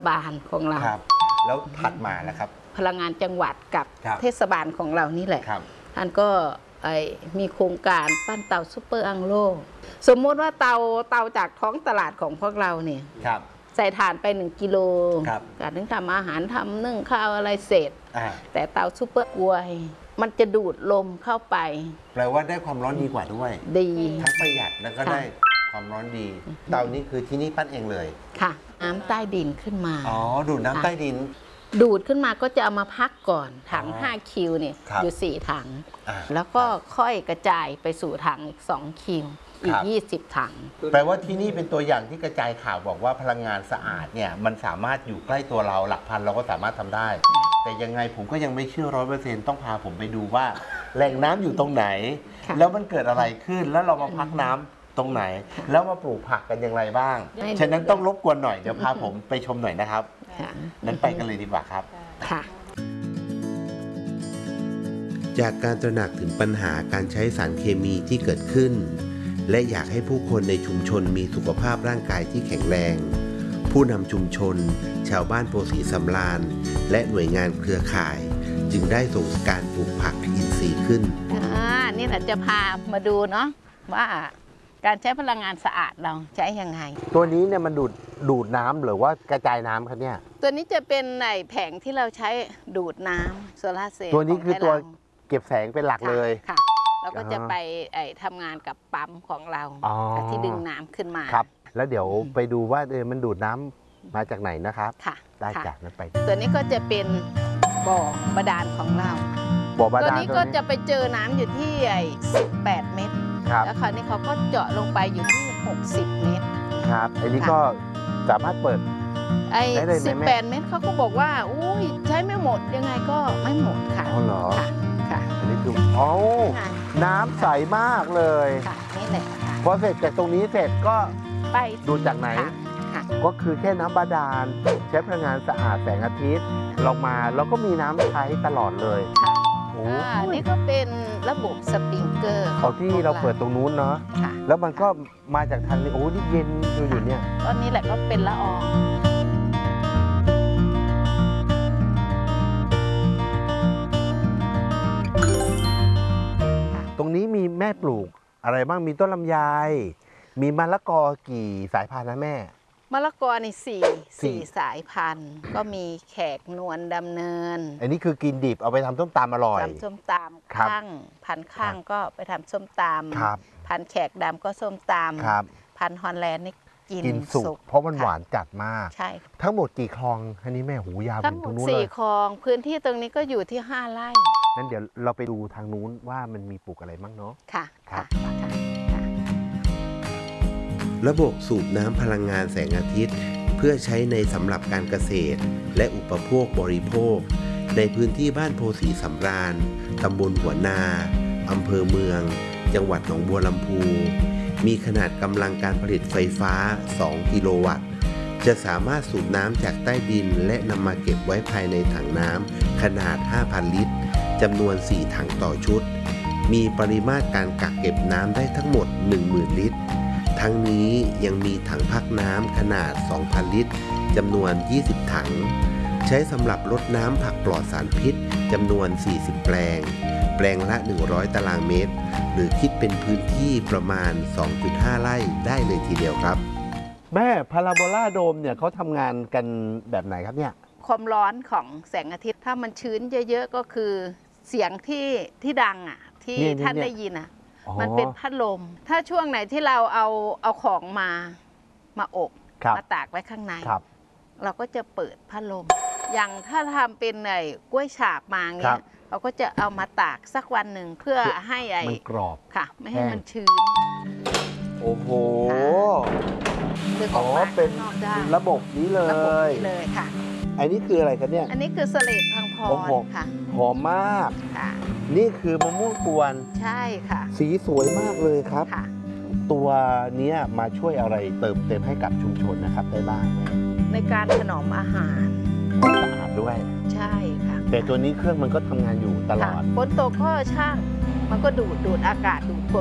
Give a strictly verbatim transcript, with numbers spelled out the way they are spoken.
บาลของเราครับแล้วถัดมาแล้วครับพลังงานจังหวัดกับเทศบาลของเรานี่แหละท่านก็มีโครงการปั้นเตาซุปเปอร์อังโลสมมติว่าเตาเตาจากท้องตลาดของพวกเราเนี่ยใส่ถ่านไปหนึ่งกิโลการถึงทำอาหารทำนึ่งข้าวอะไรเสร็จแต่เตาซุปเปอร์กวยมันจะดูดลมเข้าไปแปลว่าได้ความร้อนดีกว่าด้วยดีทั้งประหยัดแล้วก็ได้ความร้อนดีเตานี้คือที่นี่ปั้นเองเลยค่ะน้ำใต้ดินขึ้นมาอ๋อดูดน้ำใต้ดินดูดขึ้นมาก็จะเอามาพักก่อนถังห้าคิวเนี่ยอยู่สี่ถังแล้วก็ค่อยกระจายไปสู่ถังอีกสองคิวอีกยี่สิบถังแปลว่าที่นี่เป็นตัวอย่างที่กระจายข่าวบอกว่าพลังงานสะอาดเนี่ยมันสามารถอยู่ใกล้ตัวเราหลักพันเราก็สามารถทำได้แต่ยังไงผมก็ยังไม่เชื่อร้อยเปอร์เซ็นต์ต้องพาผมไปดูว่าแหล่งน้ำอยู่ตรงไหนแล้วมันเกิดอะไรขึ้นแล้วเรามาพักน้ำตรงไหนแล้วมาปลูกผักกันอย่างไรบ้างฉะนั้นต้องรบกวนหน่อยเดี๋ยวพาผมไปชมหน่อยนะครับนั้นไปกันเลยดีกว่าครับค่ะจากการตระหนักถึงปัญหาการใช้สารเคมีที่เกิดขึ้นและอยากให้ผู้คนในชุมชนมีสุขภาพร่างกายที่แข็งแรงผู้นำชุมชนชาวบ้านโพสีสำราญและหน่วยงานเครือข่ายจึงได้ส่งการปลูกผักอินทรีย์ขึ้นอ่านี่แหละจะพามาดูเนาะว่าการใช้พลังงานสะอาดเราใช้ยังไงตัวนี้เนี่ยมันดูดดูดน้ำหรือว่ากระจายน้ำครับเนี่ยตัวนี้จะเป็นไอ้แผงที่เราใช้ดูดน้ำโซลาร์เซลล์ตัวนี้คือตัวเก็บแสงเป็นหลักเลยค่ะแล้วก็จะไปไอ้ทำงานกับปั๊มของเราที่ดึงน้ำขึ้นมาครับแล้วเดี๋ยวไปดูว่าเออมันดูดน้ำมาจากไหนนะครับค่ะได้จากนั้นไปตัวนี้ก็จะเป็นบ่อบาดาลของเราบ่อบาดาลตัวนี้ก็จะไปเจอน้ำอยู่ที่ไอ้สิบแปดเมตรแล้วคราวนี้เขาก็เจาะลงไปอยู่ที่หกสิบเมตรครับอันนี้ก็สามารถเปิดไอ้สิบแปดเมตรเขาก็บอกว่าอุ้ยใช้ไม่หมดยังไงก็ไม่หมดค่ะอ๋อเหรอค่ะค่ะอันนี้คืออ๋อน้ำใสมากเลยค่ะนี่แหละพอเสร็จจากตรงนี้เสร็จก็ไปดูจากไหนก็คือแค่น้ำบาดาลใช้พลังงานสะอาดแสงอาทิตย์ลงมาแล้วก็มีน้ำใช้ตลอดเลยโอ้นี่ก็เป็นระบบสปริงเกอร์เขาที่เราเปิดตรงนู้นเนาะแล้วมันก็มาจากทางนี้โอ้นี่เย็นอยู่เนี่ยตอนนี้แหละก็เป็นละอองตรงนี้มีแม่ปลูกอะไรบ้างมีต้นลำไยมีมะละกอกี่สายพันธุ์นะแม่มะละกอในสี่สี่สายพันธุ์ก็มีแขกนวลดำเนินอันนี้คือกินดิบเอาไปทำส้มตำอร่อยทำส้มตำข้างพันข้างก็ไปทำส้มตำพันแขกดำก็ส้มตำพันฮอลแลนด์นี่กินสุกเพราะมันหวานจัดมากใช่ทั้งหมดกี่คลองอันนี้แม่หูยาวถึงตรงนู้นเลยสี่คลองพื้นที่ตรงนี้ก็อยู่ที่ห้าไร่นั่นเดี๋ยวเราไปดูทางนู้นว่ามันมีปลูกอะไรบ้างเนาะค่ะค่ะระบบสูบน้ำพลังงานแสงอาทิตย์เพื่อใช้ในสำหรับการเกษตรและอุปโภคบริโภคในพื้นที่บ้านโพสีสำราญตำบลหัวนาอำเภอเมืองจังหวัดหนองบัวลำพูมีขนาดกำลังการผลิตไฟฟ้าสองกิโลวัตต์จะสามารถสูบน้ำจากใต้ดินและนำมาเก็บไว้ภายในถังน้ำขนาด ห้าพัน ลิตรจำนวนสี่ถังต่อชุดมีปริมาตรการกักเก็บน้ำได้ทั้งหมด หนึ่งหมื่น ลิตรทั้งนี้ยังมีถังพักน้ำขนาด สองพัน ลิตรจำนวน ยี่สิบ ถังใช้สำหรับรดน้ำผักปลอดสารพิษจำนวน สี่สิบ แปลงแปลงละ หนึ่งร้อย ตารางเมตรหรือคิดเป็นพื้นที่ประมาณ สองจุดห้า ไร่ได้เลยทีเดียวครับแม่พาราโบลาโดมเนี่ยเขาทำงานกันแบบไหนครับเนี่ยความร้อนของแสงอาทิตย์ถ้ามันชื้นเยอะๆก็คือเสียงที่ที่ดังอ่ะที่ท่านได้ยินอ่ะมันเป็นพัดลมถ้าช่วงไหนที่เราเอาเอาของมามาอบมาตากไว้ข้างในเราก็จะเปิดพัดลมอย่างถ้าทำเป็นไอ้กล้วยฉาบมาเงี้ยเราก็จะเอามาตากสักวันหนึ่งเพื่อให้ไอ้มันกรอบค่ะไม่ให้มันชื้นโอ้โหอ๋อเป็นระบบนี้เลยระบบนี้เลยค่ะอันนี้คืออะไรครับเนี่ยอันนี้คือสเลดพังพรค่ะหอมมากค่ะนี่คือมะม่วงกวนใช่ค่ะสีสวยมากเลยครับตัวนี้มาช่วยอะไรเติมเต็มให้กับชุมชนนะครับได้บ้างไหมในการถนอมอาหารสะอาดด้วยใช่ค่ะแต่ตัวนี้เครื่องมันก็ทำงานอยู่ตลอดฝนตกก็ช่างมันก็ดูดดูดอากาศดูด